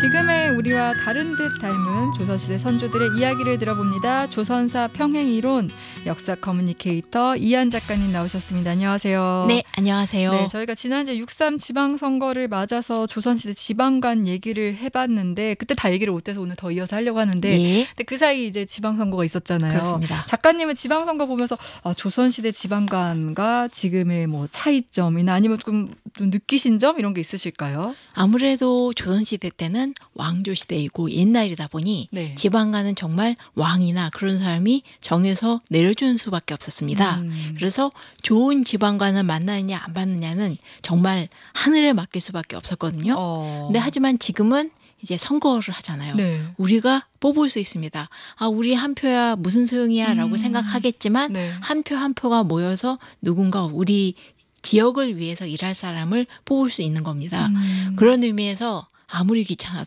지금의 우리와 다른 듯 닮은 조선시대 선조들의 이야기를 들어봅니다. 조선사 평행이론 역사 커뮤니케이터 이한 작가님 나오셨습니다. 안녕하세요. 네, 안녕하세요. 네, 저희가 지난주에 6.3 지방선거를 맞아서 조선시대 지방간 얘기를 해봤는데 그때 다 얘기를 못해서 오늘 더 이어서 하려고 하는데 예, 근데 그 사이 이제 지방선거가 있었잖아요. 그렇습니다. 작가님은 지방선거 보면서 조선시대 지방간과 지금의 뭐 차이점이나 아니면 좀 느끼신 점 이런 게 있으실까요? 아무래도 조선시대 때는 왕조시대이고 옛날이다 보니 네. 지방간은 정말 왕이나 그런 사람이 정해서 내려주는 수밖에 없었습니다. 그래서 좋은 지방간을 만나느냐 안 만나느냐는 정말 하늘에 맡길 수밖에 없었거든요. 근데 하지만 지금은 이제 선거를 하잖아요. 네. 우리가 뽑을 수 있습니다. 우리 한 표야 무슨 소용이야 라고 생각하겠지만 네. 한 표 한 표가 모여서 누군가 우리 지역을 위해서 일할 사람을 뽑을 수 있는 겁니다. 그런 의미에서 아무리 귀찮아도